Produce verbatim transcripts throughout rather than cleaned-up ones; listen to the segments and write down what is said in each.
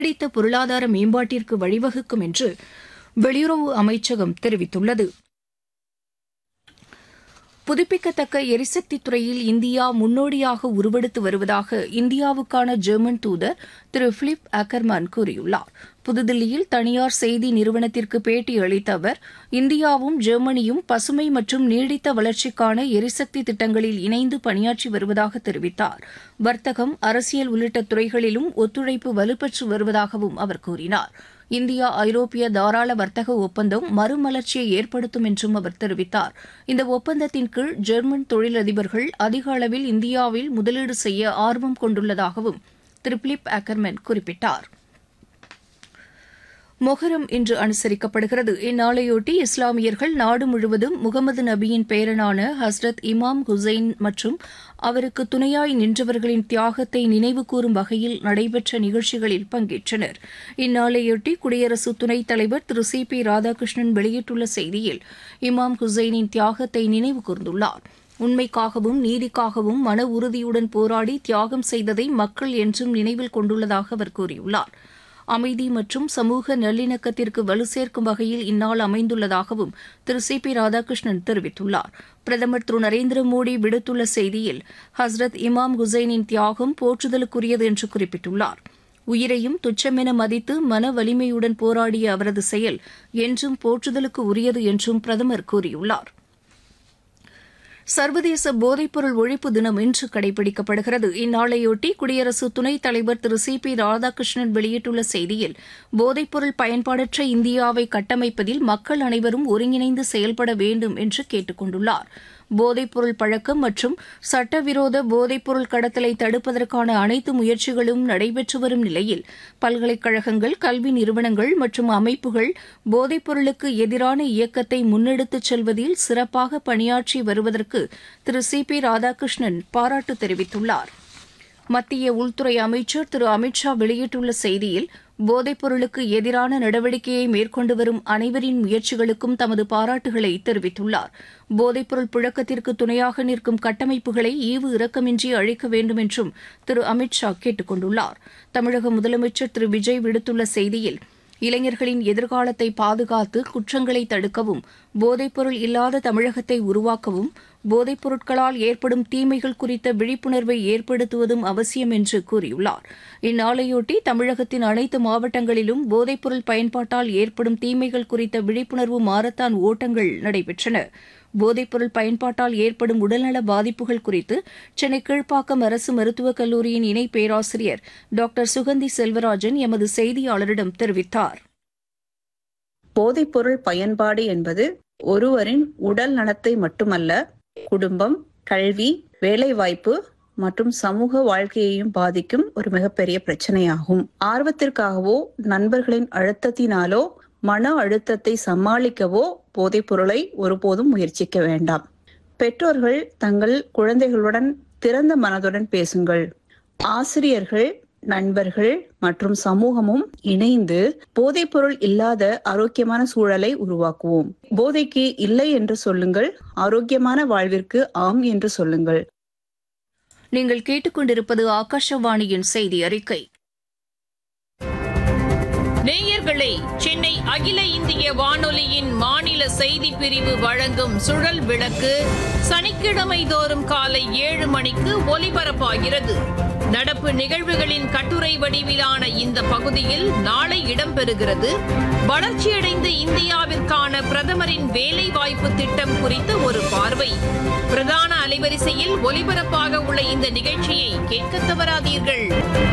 நீடித்த பொருளாதார மேம்பாட்டிற்கு வழிவகுக்கும் என்று வெளியுறவு அமைச்சகம் தெரிவித்துள்ளது. புதுப்பிக்கத்தக்க எரிசக்தி துறையில் இந்தியா முன்னோடியாக உருவெடுத்து வருவதாக இந்தியாவுக்கான ஜெர்மன் தூதர் திரு பிலிப் அக்கர்மேன் கூறியுள்ளார். புதுதில்லியில் தனியார் செய்தி நிறுவனத்திற்கு பேட்டி அளித்த அவர், இந்தியாவும் ஜெர்மனியும் பசுமை மற்றும் நீடித்த வளர்ச்சிக்கான எரிசக்தி திட்டங்களில் இணைந்து பணியாற்றி வருவதாக தெரிவித்தார். வர்த்தகம், அரசியல் உள்ளிட்ட துறைகளிலும் ஒத்துழைப்பு வலுப்பெற்று வருவதாகவும் அவர் கூறினார். இந்தியா ஐரோப்பிய தாராள வர்த்தக ஒப்பந்தம் மறுமலர்ச்சியை ஏற்படுத்தும் என்றும் அவர் தெரிவித்தார். இந்த ஒப்பந்தத்தின் கீழ் ஜெர்மன் தொழிலதிபர்கள் அதிக அளவில் இந்தியாவில் முதலீடு செய்ய ஆர்வம் கொண்டுள்ளதாகவும் திரு பிலிப் அக்கர்மேன் குறிப்பிட்டார். மொஹரம் இன்று அனுசரிக்கப்படுகிறது. இந்நாளையொட்டி இஸ்லாமியர்கள் நாடு முழுவதும் முகமது நபியின் பேரனான ஹஸ்ரத் இமாம் ஹுசைன் மற்றும் அவருக்கு துணையாய் நின்றவர்களின் தியாகத்தை நினைவுகூரும் வகையில் நடைபெற்ற நிகழ்ச்சிகளில் பங்கேற்றனர். இந்நாளையொட்டி குடியரசு துணைத் தலைவர் திரு சி பி ராதாகிருஷ்ணன் வெளியிட்டுள்ள செய்தியில் இமாம் ஹுசைனின் தியாகத்தை நினைவு கூர்ந்துள்ளார். உண்மைக்காகவும் நீதிக்காகவும் மன உறுதியுடன் போராடி தியாகம் செய்ததை மக்கள் என்றும் நினைவில் கொண்டுள்ளதாக அவர் கூறியுள்ளார். அமைதி மற்றும் சமூக நல்லிணக்கத்திற்கு வலு சேர்க்கும் வகையில் இந்நாள் அமைந்துள்ளதாகவும் திரு சி பி ராதாகிருஷ்ணன் தெரிவித்துள்ளார். பிரதமர் திரு நரேந்திர மோடி விடுத்துள்ள செய்தியில் ஹஸ்ரத் இமாம் ஹுசைனின் தியாகம் போற்றுதலுக்குரியது என்று குறிப்பிட்டுள்ளார். உயிரையும் துச்சமென மதித்து மன வலிமையுடன் போராடிய அவரது செயல் என்றும் போற்றுதலுக்கு உரியது என்றும் பிரதமர் கூறியுள்ளார். சர்வதேச போதைப்பொருள் ஒழிப்பு தினம் இன்று கடைபிடிக்கப்படுகிறது. இந்நாளையொட்டி குடியரசு துணைத் தலைவர் திரு சி பி ராதாகிருஷ்ணன் வெளியிட்டுள்ள செய்தியில், போதைப்பொருள் பயன்பாடற்ற இந்தியாவை கட்டமைப்பதில் மக்கள் அனைவரும் ஒருங்கிணைந்து செயல்பட வேண்டும் என்று கேட்டுக் கொண்டுள்ளார். போதைப்பொருள் பழக்கம் மற்றும் சட்டவிரோத போதைப்பொருள் கடத்தலை தடுப்பதற்கான அனைத்து முயற்சிகளும் நடைபெற்று வரும் நிலையில் பல்கலைக்கழகங்கள், கல்வி நிறுவனங்கள் மற்றும் அமைப்புகள் போதைப்பொருளுக்கு எதிரான இயக்கத்தை முன்னெடுத்துச் செல்வதில் சிறப்பாக பணியாற்றி வருவதற்கு திரு சி பி ராதாகிருஷ்ணன் பாராட்டு தெரிவித்துள்ளார். மத்திய உள்துறை அமைச்சர் திரு அமித் ஷா வெளியிட்டுள்ள செய்தியில், போதைப்பொருளுக்கு எதிரான நடவடிக்கையை மேற்கொண்டு வரும் அனைவரின் முயற்சிகளுக்கும் தமது பாராட்டுகளை தெரிவித்துள்ளார். போதைப்பொருள் புழக்கத்திற்கு துணையாக நிற்கும் கட்டமைப்புகளை ஈவு இரக்கமின்றி அழிக்க வேண்டும் என்றும் திரு அமித் ஷா கேட்டுக் கொண்டுள்ளார். தமிழக முதலமைச்சர் திரு விஜய் விடுத்துள்ள செய்தியில், இளைஞர்களின் எதிர்காலத்தை பாதுகாத்து குற்றங்களை தடுக்கவும், போதைப்பொருள் இல்லாத தமிழகத்தை உருவாக்கவும், போதைப் பொருட்களால் ஏற்படும் தீமைகள் குறித்த விழிப்புணர்வை ஏற்படுத்துவதும் அவசியம் என்று கூறியுள்ளார். இந்நாளையொட்டி தமிழகத்தின் அனைத்து மாவட்டங்களிலும் போதைப்பொருள் பயன்பாட்டால் ஏற்படும் தீமைகள் குறித்த விழிப்புணர்வு மாரத்தான் ஓட்டங்கள் நடைபெற்றன. போதைப்பொருள் பயன்பாட்டால் ஏற்படும் உடல்நல பாதிப்புகள் குறித்து சென்னை கீழ்ப்பாக்கம் அரசு மருத்துவக் கல்லூரியின் இணை பேராசிரியர் டாக்டர் சுகந்தி செல்வராஜன் எமது செய்தியாளரிடம் தெரிவித்தார். போதைப்பொருள் பயன்பாடு என்பது ஒருவரின் உடல் நலத்தை மட்டுமல்ல, குடும்பம், கல்வி, வேலைவாய்ப்பு மற்றும் சமூக வாழ்க்கையையும் பாதிக்கும் ஒரு மிகப்பெரிய பிரச்சனையாகும். ஆர்வத்திற்காகவோ நண்பர்களின் அழுத்தத்தினாலோ மன அழுத்தத்தை சமாளிக்கவோ போதைப் பொருளை ஒருபோதும் முயற்சிக்க வேண்டாம். பெற்றோர்கள் தங்கள் குழந்தைகளுடன் திறந்த மனதுடன் பேசுங்கள். ஆசிரியர்கள், நண்பர்கள் மற்றும் சமூகமும் இணைந்து போதைப் பொருள் இல்லாத ஆரோக்கியமான சூழலை உருவாக்குவோம். போதைக்கு இல்லை என்று சொல்லுங்கள், ஆரோக்கியமான வாழ்விற்கு ஆம் என்று சொல்லுங்கள். நீங்கள் கேட்டுக்கொண்டிருப்பது ஆகாஷவாணியின் செய்தி அறிக்கை. நேயர்களே, சென்னை அகில இந்திய வானொலியின் மாநில செய்திப் பிரிவு வழங்கும் சுழல் விளக்கு சனிக்கிழமை தோறும் காலை ஏழு மணிக்கு ஒலிபரப்பாகிறது. நடப்பு நிகழ்வுகளின் கட்டுரை வடிவிலான இந்த பகுதியில் நாளை இடம்பெறுகிறது. வளர்ச்சியடைந்த இந்தியாவிற்கான பிரதமரின் வேலைவாய்ப்பு திட்டம் குறித்த ஒரு பார்வை. பிரதான அலைவரிசையில் ஒலிபரப்பாக உள்ள இந்த நிகழ்ச்சியை கேட்க தவறாதீர்கள்.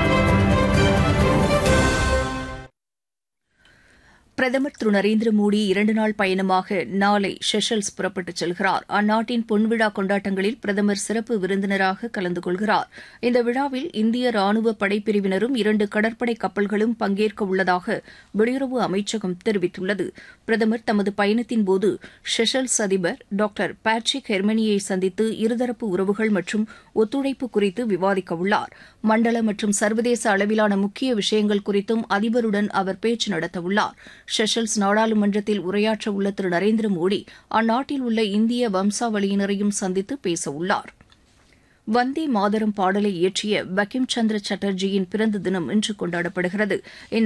பிரதமர் திரு நரேந்திர மோடி இரண்டு நாள் பயணமாக நாளை செஷல்ஸ் புறப்பட்டுச் செல்கிறார். அந்நாட்டின் பொன்விழா கொண்டாட்டங்களில் பிரதமர் சிறப்பு விருந்தினராக கலந்து கொள்கிறார். இந்த விழாவில் இந்திய ராணுவ படைப்பிரிவினரும் இரண்டு கடற்படை கப்பல்களும் பங்கேற்க உள்ளதாக வெளியுறவு அமைச்சகம் தெரிவித்துள்ளது. பிரதமர் தமது பயணத்தின்போது செஷல்ஸ் அதிபர் டாக்டர் பேட்ரிக் ஹெர்மனியை சந்தித்து இருதரப்பு உறவுகள் மற்றும் ஒத்துழைப்பு குறித்து விவாதிக்க உள்ளார். மண்டல மற்றும் சர்வதேச அளவிலான முக்கிய விஷயங்கள் குறித்தும் அதிபருடன் அவர் பேச்சு நடத்தவுள்ளார். செஷல்ஸ் நாடாளுமன்றத்தில் உரையாற்ற உள்ள திரு நரேந்திர மோடி அந்நாட்டில் உள்ள இந்திய வம்சாவளியினரையும் சந்தித்து பேசவுள்ளார். வந்தே மாதரம் பாடலை இயற்றிய பங்கிம் சந்திர சாட்டர்ஜியின் பிறந்த தினம் இன்று கொண்டாடப்படுகிறது.